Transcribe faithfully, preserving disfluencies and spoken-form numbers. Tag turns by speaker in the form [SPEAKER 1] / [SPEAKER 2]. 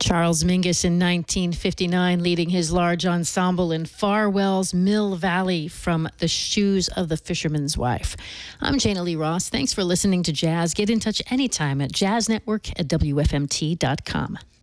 [SPEAKER 1] Charles Mingus in nineteen fifty-nine, leading his large ensemble in Farwell's Mill Valley from The Shoes of the Fisherman's Wife. I'm Jana Lee Ross. Thanks for listening to Jazz. Get in touch anytime at jazz network at W F M T dot com.